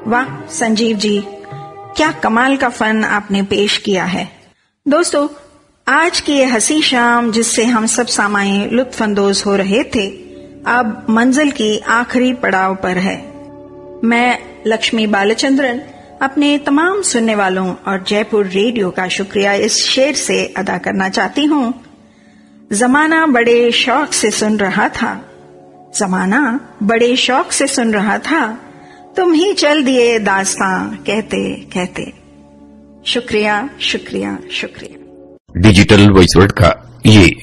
वाह संजीव जी, क्या कमाल का फन आपने पेश किया है। दोस्तों, आज की ये हंसी शाम जिससे हम सब सामाएं लुत्फानंदोज हो रहे थे, अब मंजिल की आखिरी पड़ाव पर है। मैं लक्ष्मी बालचंद्रन अपने तमाम सुनने वालों और जयपुर रेडियो का शुक्रिया इस शेर से अदा करना चाहती हूँ। जमाना बड़े शौक से सुन रहा था, जमाना बड़े शौक से सुन रहा था, तुम ही चल दिए दास्तां कहते कहते। शुक्रिया शुक्रिया शुक्रिया। डिजिटल वॉइस वर्ड का ये